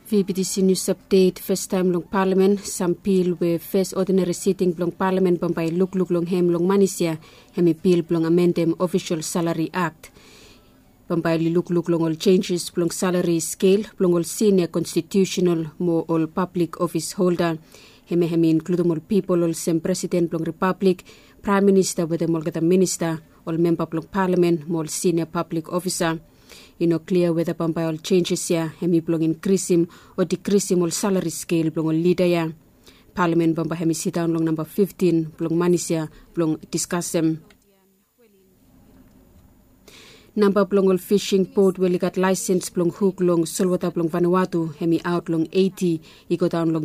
VBTC News Update. First time long Parliament. Some bill where first ordinary sitting long Parliament by look long hem long Manisya. Hemi bill long amendem Official Salary Act. By look long all changes long salary scale long all senior constitutional more all public office holder. Hemi include all people all same president long republic, prime minister with them all get a minister, all member long Parliament, more senior public officer. Clear whether by all changes here, hemi blong increase him or decrease him all salary scale blong all leader ya. Parliament bamba hemi sit down long number 15 blong manisya blong discuss them. Number blong all fishing boat will got license blong hook long Solwata blong Vanuatu hemi out long 80 he go down long